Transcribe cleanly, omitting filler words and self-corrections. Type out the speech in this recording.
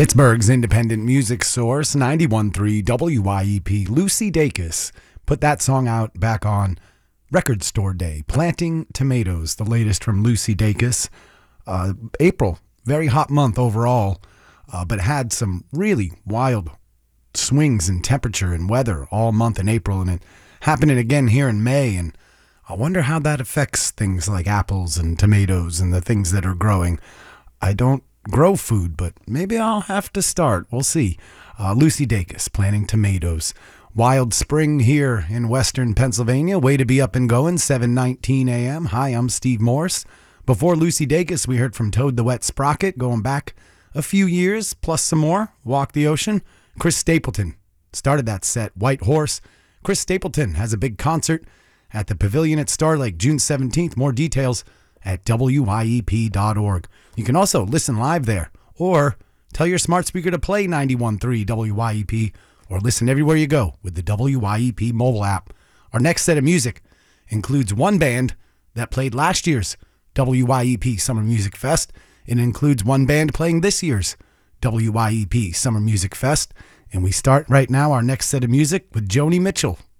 Pittsburgh's independent music source, 91.3 WYEP, Lucy Dacus, put that song out back on Record Store Day, Planting Tomatoes, the latest from Lucy Dacus. April, very hot month overall, but had some really wild swings in temperature and weather all month in April, and it happening again here in May, and I wonder how that affects things like apples and tomatoes and the things that are growing. I don't grow food, but maybe I'll have to start. We'll see. Lucy Dacus, Planting Tomatoes. Wild spring here in western Pennsylvania. Way to be up and going, 7:19 a.m. Hi, I'm Steve Morse. Before Lucy Dacus, we heard from Toad the Wet Sprocket, going back a few years, plus some more. Walk the Ocean. Chris Stapleton started that set. White Horse. Chris Stapleton has a big concert at the Pavilion at Star Lake, June 17th. More details at wyep.org. You can also listen live there, or tell your smart speaker to play 91.3 WYEP, or listen everywhere you go with the WYEP mobile app. Our next set of music includes one band that played last year's WYEP Summer Music Fest, and includes one band playing this year's WYEP Summer Music Fest. And we start right now our next set of music with Joni Mitchell